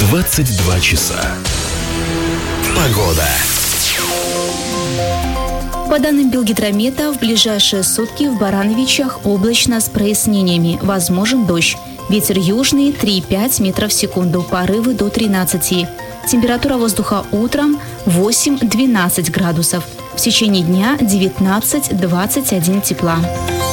22 часа. Погода. По данным Белгидромета, в ближайшие сутки в Барановичах облачно с прояснениями. Возможен дождь. Ветер южный 3,5 метров в секунду, порывы до 13. Температура воздуха утром 8-12 градусов. В течение дня 19-21 тепла.